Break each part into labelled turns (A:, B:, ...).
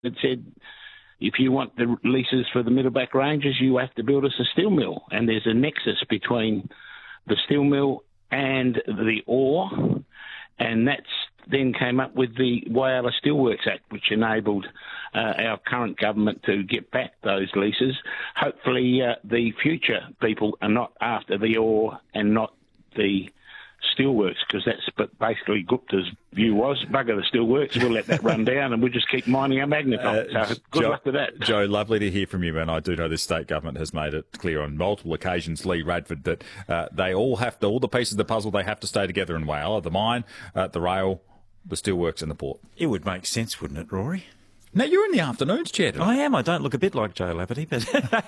A: It said, if you want the leases for the Middleback Ranges, you have to build us a steel mill. And there's a nexus between the steel mill and the ore, and that's then came up with the Whyalla Steelworks Act, which enabled our current government to get back those leases. Hopefully the future people are not after the ore and not the steelworks, because that's basically Gupta's view was, bugger the steelworks, we'll let that run down and we'll just keep mining our magnetite. So good luck with that.
B: Joe, lovely to hear from you, and I do know the state government has made it clear on multiple occasions, Lee Radford, that they all the pieces of the puzzle, they have to stay together in Whyalla, the mine, the rail, the steelworks and the port.
C: It would make sense, wouldn't it, Rory?
B: Now, you're in the afternoons, Chair.
C: I am. I don't look a bit like Joe Lafferty, but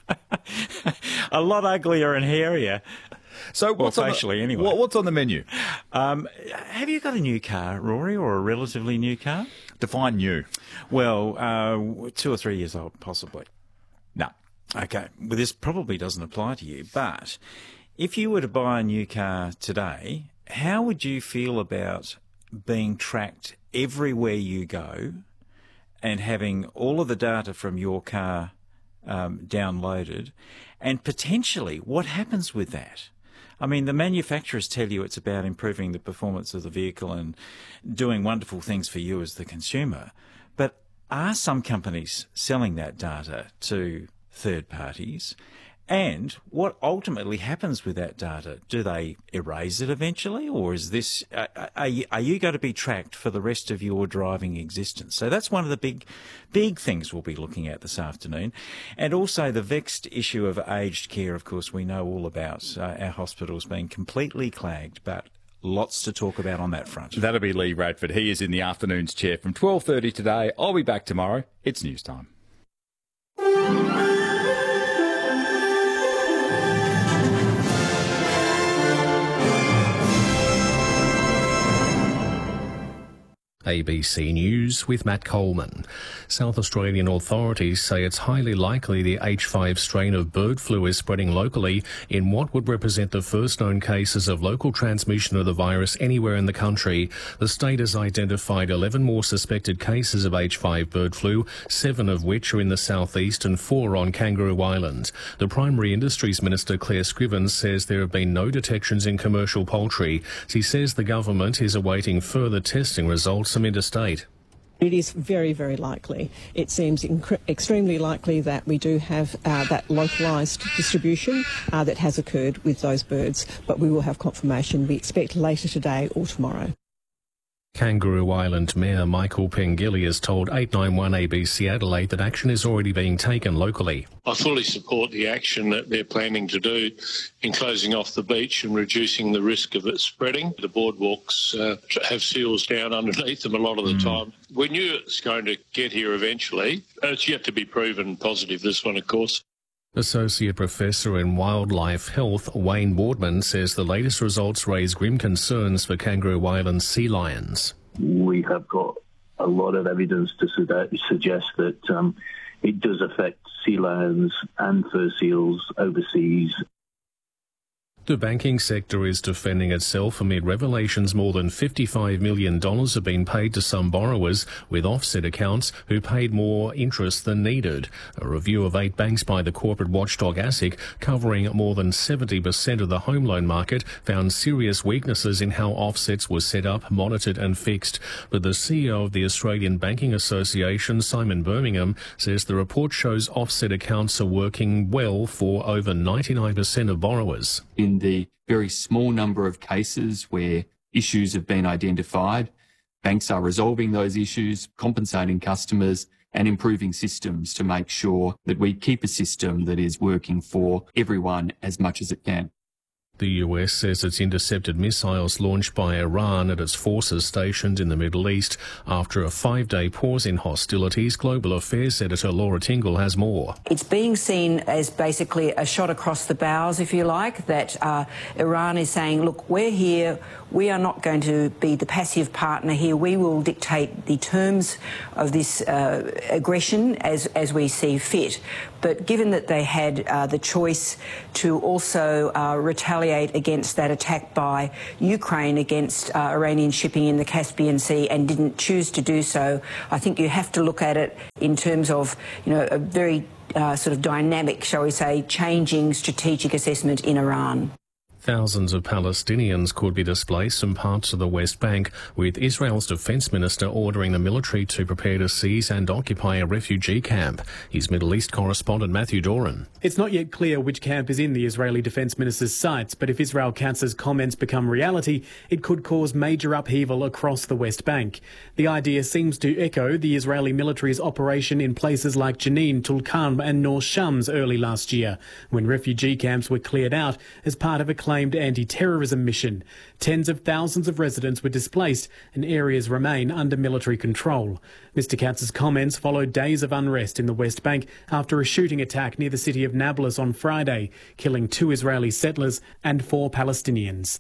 C: a lot uglier and hairier.
B: So what's
C: anyway.
B: What's on the menu?
C: Have you got a new car, Rory, or a relatively new car?
B: Define new.
C: Well, 2 or 3 years old, possibly.
B: No.
C: Okay. Well, this probably doesn't apply to you, but if you were to buy a new car today, how would you feel about being tracked everywhere you go and having all of the data from your car downloaded, and potentially what happens with that? I mean, the manufacturers tell you it's about improving the performance of the vehicle and doing wonderful things for you as the consumer. But are some companies selling that data to third parties? And what ultimately happens with that data? Do they erase it eventually, or is this? Are you going to be tracked for the rest of your driving existence? So that's one of the big things we'll be looking at this afternoon, and also the vexed issue of aged care. Of course, we know all about our hospitals being completely clagged, but lots to talk about on that front.
B: That'll be Lee Radford. He is in the afternoons chair from 12:30 today. I'll be back tomorrow. It's news time.
D: ABC News with Matt Coleman. South Australian authorities say it's highly likely the H5 strain of bird flu is spreading locally in what would represent the first known cases of local transmission of the virus anywhere in the country. The state has identified 11 more suspected cases of H5 bird flu, 7 of which are in the southeast and 4 on Kangaroo Island. The Primary Industries Minister Claire Scrivens says there have been no detections in commercial poultry. She says the government is awaiting further testing results from interstate.
E: It is very, very likely. It seems extremely likely that we do have that localised distribution that has occurred with those birds, but we will have confirmation, we expect, later today or tomorrow.
D: Kangaroo Island Mayor Michael Pengilly has told 891 ABC Adelaide that action is already being taken locally.
F: I fully support the action that they're planning to do in closing off the beach and reducing the risk of it spreading. The boardwalks have seals down underneath them a lot of the time. We knew it's going to get here eventually. It's yet to be proven positive, this one, of course.
D: Associate Professor in Wildlife Health Wayne Boardman says the latest results raise grim concerns for Kangaroo Island sea lions.
G: We have got a lot of evidence to suggest that it does affect sea lions and fur seals overseas.
D: The banking sector is defending itself amid revelations more than $55 million have been paid to some borrowers with offset accounts who paid more interest than needed. A review of 8 banks by the corporate watchdog ASIC, covering more than 70% of the home loan market, found serious weaknesses in how offsets were set up, monitored and fixed. But the CEO of the Australian Banking Association, Simon Birmingham, says the report shows offset accounts are working well for over 99% of borrowers.
H: In the very small number of cases where issues have been identified, banks are resolving those issues, compensating customers and improving systems to make sure that we keep a system that is working for everyone as much as it can.
D: The US says it's intercepted missiles launched by Iran at its forces stationed in the Middle East after a 5-day pause in hostilities. Global Affairs editor Laura Tingle has more.
I: It's being seen as basically a shot across the bows, if you like, that Iran is saying, look, we're here, we are not going to be the passive partner here, we will dictate the terms of this aggression as we see fit. But given that they had the choice to also retaliate retaliate against that attack by Ukraine against Iranian shipping in the Caspian Sea and didn't choose to do so. I think you have to look at it in terms of, a very sort of dynamic, shall we say, changing strategic assessment in Iran.
D: Thousands of Palestinians could be displaced from parts of the West Bank, with Israel's defence minister ordering the military to prepare to seize and occupy a refugee camp. He's Middle East correspondent Matthew Doran.
J: It's not yet clear which camp is in the Israeli defence minister's sights, but if Israel Katz's comments become reality, it could cause major upheaval across the West Bank. The idea seems to echo the Israeli military's operation in places like Jenin, Tulkarm and North Shams early last year, when refugee camps were cleared out as part of a claimed anti-terrorism mission. Tens of thousands of residents were displaced and areas remain under military control. Mr Katz's comments followed days of unrest in the West Bank after a shooting attack near the city of Nablus on Friday, killing 2 Israeli settlers and 4 Palestinians.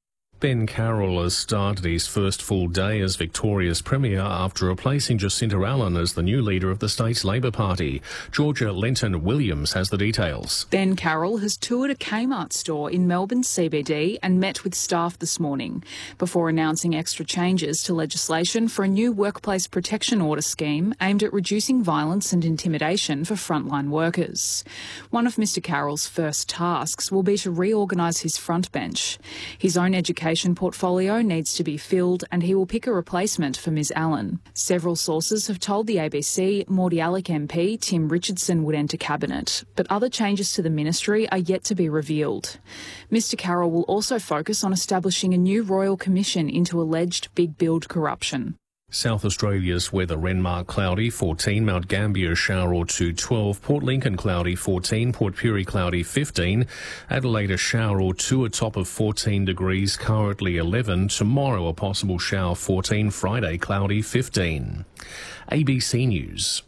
D: Ben Carroll has started his first full day as Victoria's Premier after replacing Jacinta Allen as the new leader of the state's Labor Party. Georgia Lenton-Williams has the details.
K: Ben Carroll has toured a Kmart store in Melbourne CBD and met with staff this morning before announcing extra changes to legislation for a new workplace protection order scheme aimed at reducing violence and intimidation for frontline workers. One of Mr Carroll's first tasks will be to reorganise his front bench. His own education portfolio needs to be filled and he will pick a replacement for Ms Allen. Several sources have told the ABC Mordialloc MP Tim Richardson would enter cabinet, but other changes to the ministry are yet to be revealed. Mr Carroll will also focus on establishing a new royal commission into alleged big build corruption.
D: South Australia's weather: Renmark cloudy 14, Mount Gambier shower or 2 12, Port Lincoln cloudy 14, Port Pirie cloudy 15, Adelaide a shower or 2, a top of 14 degrees, currently 11, tomorrow a possible shower 14, Friday cloudy 15. ABC News.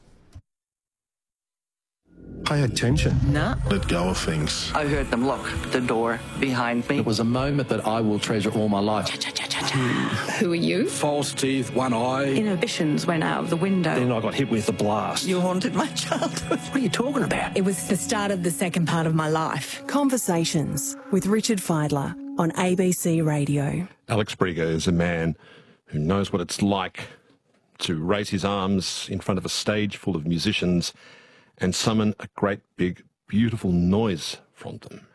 L: Pay attention.
M: No.
L: Let go of things.
M: I heard them lock the door behind me.
L: It was a moment that I will treasure all my life.
M: Who are you?
L: False teeth, one eye.
M: Inhibitions went out of the window.
L: Then I got hit with a blast.
M: You haunted my childhood.
L: What are you talking about?
N: It was the start of the second part of my life. Conversations with Richard Fidler on ABC Radio.
O: Alex Briger is a man who knows what it's like to raise his arms in front of a stage full of musicians and summon a great big beautiful noise from them.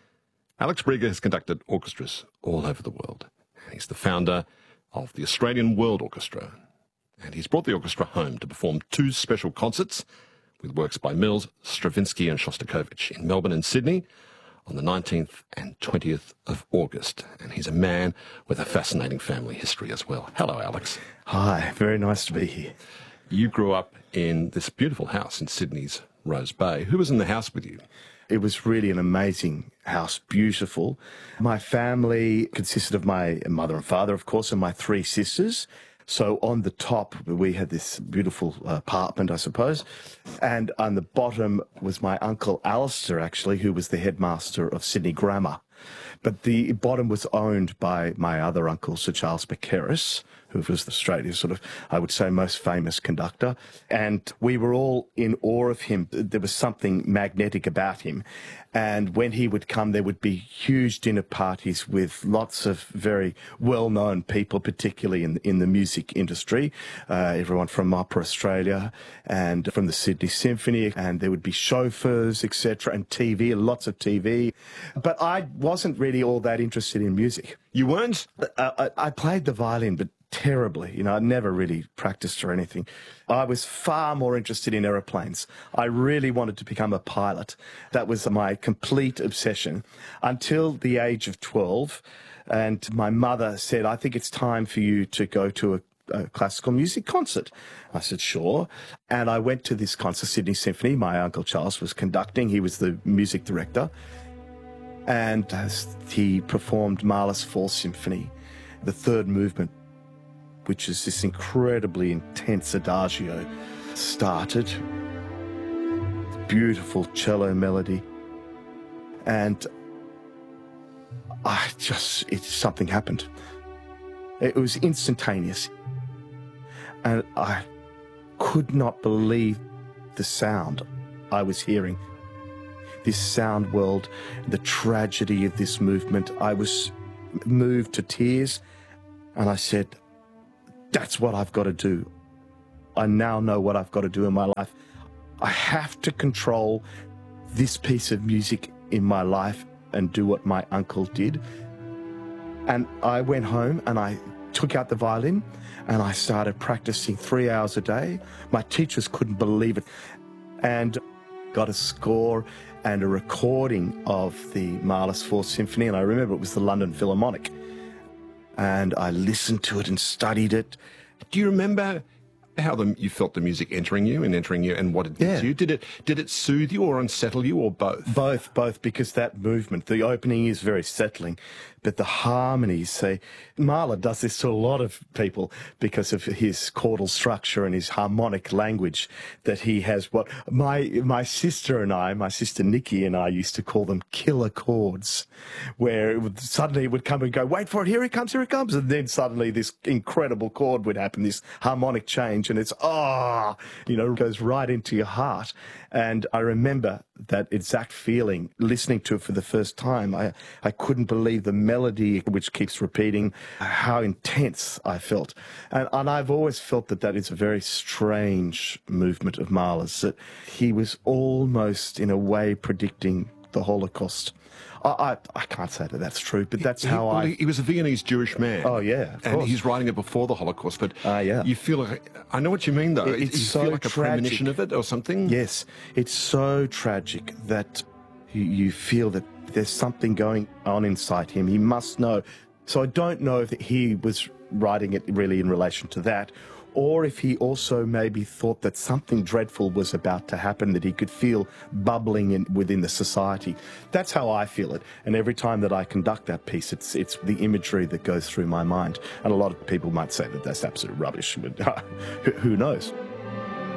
O: Alex Briger has conducted orchestras all over the world. He's the founder of the Australian World Orchestra, and he's brought the orchestra home to perform 2 special concerts with works by Mills, Stravinsky and Shostakovich in Melbourne and Sydney on the 19th and 20th of August. And he's a man with a fascinating family history as well. Hello, Alex.
P: Hi, very nice to be here.
O: You grew up in this beautiful house in Sydney's Rose Bay. Who was in the house with you?
P: It was really an amazing house, beautiful. My family consisted of my mother and father, of course, and my 3 sisters. So on the top, we had this beautiful apartment, I suppose. And on the bottom was my uncle Alistair, actually, who was the headmaster of Sydney Grammar. But the bottom was owned by my other uncle, Sir Charles Mackerras, who was Australia's sort of, I would say, most famous conductor. And we were all in awe of him. There was something magnetic about him. And when he would come, there would be huge dinner parties with lots of very well-known people, particularly in the music industry, everyone from Opera Australia and from the Sydney Symphony, and there would be chauffeurs, etc., and TV, lots of TV. But I wasn't really all that interested in music.
O: You weren't?
P: I played the violin, but terribly. I never really practiced or anything. I was far more interested in aeroplanes. I really wanted to become a pilot. That was my complete obsession until the age of 12. And my mother said, I think it's time for you to go to a classical music concert. I said, sure. And I went to this concert, Sydney Symphony. My Uncle Charles was conducting. He was the music director. And he performed Mahler's Fall Symphony, the 3rd movement, which is this incredibly intense adagio, started. Beautiful cello melody. And something happened. It was instantaneous. And I could not believe the sound I was hearing. this sound world, the tragedy of this movement. I was moved to tears, and I said, that's what I've got to do. I now know what I've got to do in my life. I have to control this piece of music in my life and do what my uncle did. And I went home and I took out the violin and I started practicing 3 hours a day. My teachers couldn't believe it. And got a score and a recording of the Mahler's Fourth Symphony. And I remember it was the London Philharmonic. And I listened to it and studied it.
O: Do you remember how you felt the music entering you and what it did to you? Did it soothe you or unsettle you, or both?
P: Both, because that movement, the opening is very settling, but the harmonies, say, Mahler does this to a lot of people because of his chordal structure and his harmonic language, that he has what my sister Nikki and I used to call them killer chords, where suddenly it would come and go, wait for it, here it comes, and then suddenly this incredible chord would happen, this harmonic change, and it's, goes right into your heart. And I remember that exact feeling, listening to it for the first time. I couldn't believe the melody, which keeps repeating, how intense I felt. And I've always felt that is a very strange movement of Mahler's, that he was almost, in a way, predicting the Holocaust. I can't say that that's true, but that's how
O: he was a Viennese Jewish man.
P: Oh, yeah,
O: and he's writing it before the Holocaust, but
P: yeah.
O: You feel like, I know what you mean, though.
P: It's
O: you
P: so
O: feel like
P: tragic.
O: A premonition of it or something?
P: Yes, it's so tragic that you feel that there's something going on inside him. He must know. So I don't know if he was writing it really in relation to that, or if he also maybe thought that something dreadful was about to happen, that he could feel bubbling within the society. That's how I feel it. And every time that I conduct that piece, it's the imagery that goes through my mind. And a lot of people might say that that's absolute rubbish, but who knows?